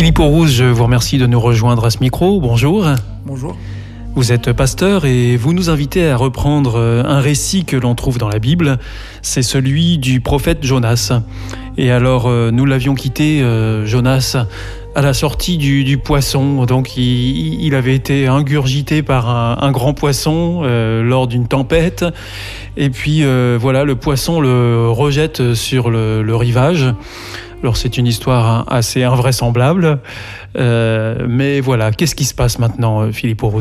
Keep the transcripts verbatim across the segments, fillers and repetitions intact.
Philippe Aurouze, je vous remercie de nous rejoindre à ce micro. Bonjour. Bonjour. Vous êtes pasteur et vous nous invitez à reprendre un récit que l'on trouve dans la Bible. C'est celui du prophète Jonas. Et alors, nous l'avions quitté, Jonas, à la sortie du, du poisson. Donc, il, il avait été ingurgité par un, un grand poisson euh, lors d'une tempête. Et puis, euh, voilà, le poisson le rejette sur le, le rivage. Alors, c'est une histoire assez invraisemblable. Euh, mais voilà, qu'est-ce qui se passe maintenant, Philippe Aurouze ?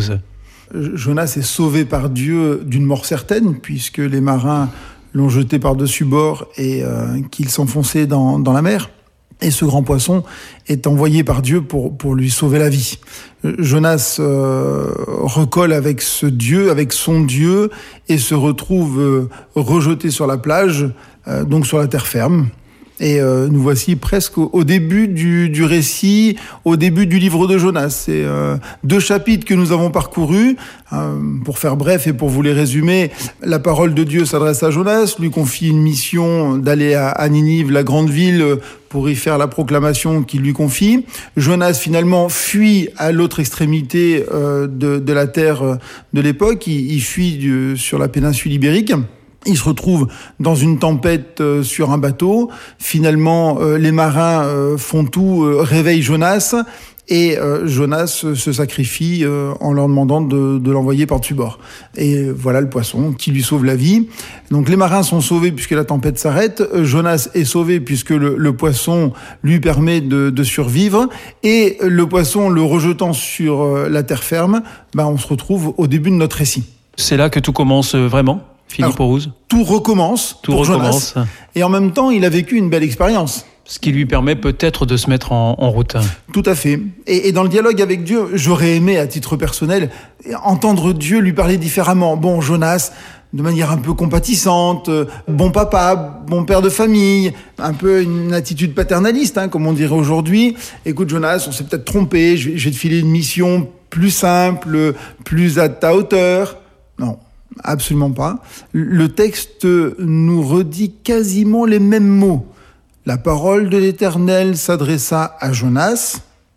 Jonas est sauvé par Dieu d'une mort certaine, puisque les marins l'ont jeté par-dessus bord et euh, qu'il s'enfonçait dans, dans la mer. Et ce grand poisson est envoyé par Dieu pour, pour lui sauver la vie. Jonas euh, recolle avec ce Dieu, avec son Dieu, et se retrouve euh, rejeté sur la plage, euh, donc sur la terre ferme. Et euh, nous voici presque au, au début du, du récit, au début du livre de Jonas. C'est euh, deux chapitres que nous avons parcourus. Euh, pour faire bref et pour vous les résumer, la parole de Dieu s'adresse à Jonas, lui confie une mission d'aller à, à Ninive, la grande ville, pour y faire la proclamation qu'il lui confie. Jonas finalement fuit à l'autre extrémité euh, de, de la terre de l'époque. Il, il fuit du, sur la péninsule ibérique. Il se retrouve dans une tempête euh, sur un bateau. Finalement, euh, les marins euh, font tout, euh, réveillent Jonas, et euh, Jonas se sacrifie euh, en leur demandant de, de l'envoyer par-dessus bord. Et voilà le poisson qui lui sauve la vie. Donc les marins sont sauvés puisque la tempête s'arrête. Jonas est sauvé puisque le, le poisson lui permet de, de survivre. Et le poisson, le rejetant sur euh, la terre ferme, ben, on se retrouve au début de notre récit. C'est là que tout commence vraiment ? Philippe Aurouze. Tout recommence tout pour recommence. Jonas. Et en même temps, il a vécu une belle expérience. Ce qui lui permet peut-être de se mettre en, en route. Tout à fait. Et, et dans le dialogue avec Dieu, j'aurais aimé, à titre personnel, entendre Dieu lui parler différemment. Bon, Jonas, de manière un peu compatissante, bon papa, bon père de famille, un peu une attitude paternaliste, hein, comme on dirait aujourd'hui. Écoute, Jonas, on s'est peut-être trompé, je vais, je vais te filer une mission plus simple, plus à ta hauteur. Non. Absolument pas. Le texte nous redit quasiment les mêmes mots. La parole de l'Éternel s'adressa à Jonas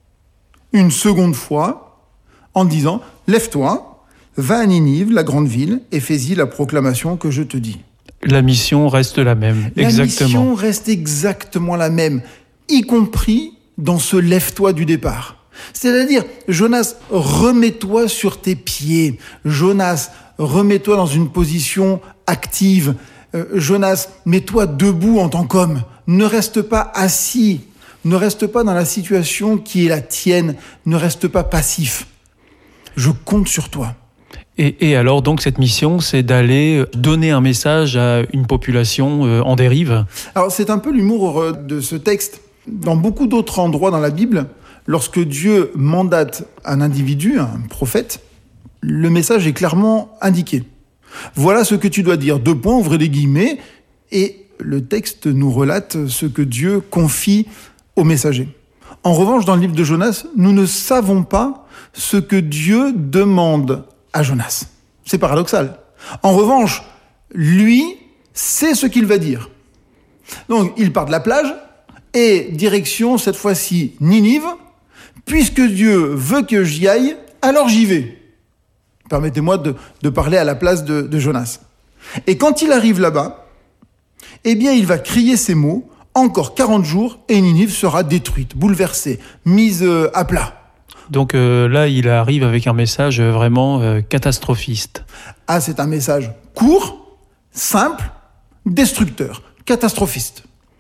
une seconde fois en disant « Lève-toi, va à Ninive, la grande ville, et fais-y la proclamation que je te dis. » La mission reste la même, la exactement. La mission reste exactement la même, y compris dans ce « lève-toi » du départ. C'est-à-dire, Jonas, remets-toi sur tes pieds. Jonas, remets-toi dans une position active. Euh, Jonas, mets-toi debout en tant qu'homme. Ne reste pas assis. Ne reste pas dans la situation qui est la tienne. Ne reste pas passif. Je compte sur toi. Et, et alors, donc, cette mission, c'est d'aller donner un message à une population euh, en dérive ? Alors, c'est un peu l'humour de ce texte. Dans beaucoup d'autres endroits dans la Bible, lorsque Dieu mandate un individu, un prophète, le message est clairement indiqué. Voilà ce que tu dois dire. Deux points, ouvrez les guillemets, et le texte nous relate ce que Dieu confie au messager. En revanche, dans le livre de Jonas, nous ne savons pas ce que Dieu demande à Jonas. C'est paradoxal. En revanche, lui sait ce qu'il va dire. Donc, il part de la plage, et direction, cette fois-ci, Ninive. Puisque Dieu veut que j'y aille, alors j'y vais. Permettez-moi de, de parler à la place de, de Jonas. Et quand il arrive là-bas, eh bien, il va crier ces mots, encore quarante jours, et Ninive sera détruite, bouleversée, mise euh, à plat. Donc euh, là, il arrive avec un message vraiment euh, catastrophiste. Ah, c'est un message court, simple, destructeur, catastrophiste.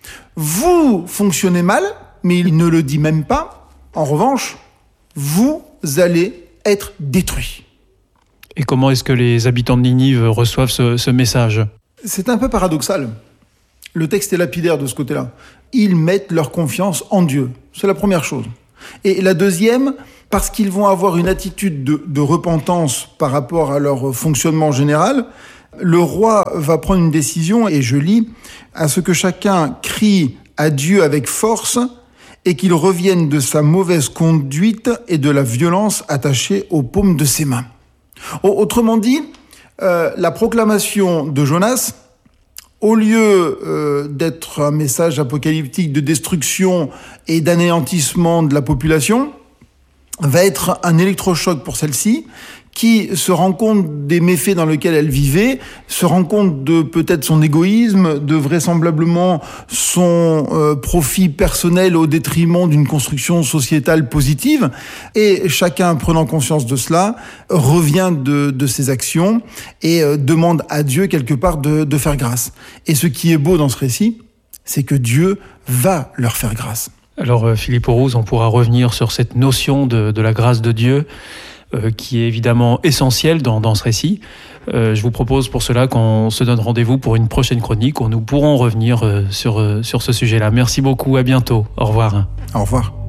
Vous fonctionnez mal, mais il ne le dit même pas. En revanche, vous allez être détruits. Et comment est-ce que les habitants de Ninive reçoivent ce, ce message ? C'est un peu paradoxal. Le texte est lapidaire de ce côté-là. Ils mettent leur confiance en Dieu. C'est la première chose. Et la deuxième, parce qu'ils vont avoir une attitude de, de repentance par rapport à leur fonctionnement général, le roi va prendre une décision, et je lis, à ce que chacun crie à Dieu avec force et qu'il revienne de sa mauvaise conduite et de la violence attachée aux paumes de ses mains. Autrement dit, euh, la proclamation de Jonas au lieu euh, d'être un message apocalyptique de destruction et d'anéantissement de la population, va être un électrochoc pour celle-ci, qui se rend compte des méfaits dans lesquels elle vivait, se rend compte de peut-être son égoïsme, de vraisemblablement son euh, profit personnel au détriment d'une construction sociétale positive. Et chacun, prenant conscience de cela, revient de, de ses actions et euh, demande à Dieu quelque part de, de faire grâce. Et ce qui est beau dans ce récit, c'est que Dieu va leur faire grâce. Alors Philippe Auroux, on pourra revenir sur cette notion de, de la grâce de Dieu, Euh, qui est évidemment essentiel dans, dans ce récit. Euh, je vous propose pour cela qu'on se donne rendez-vous pour une prochaine chronique où nous pourrons revenir euh, sur, euh, sur ce sujet-là. Merci beaucoup, à bientôt. Au revoir. Au revoir.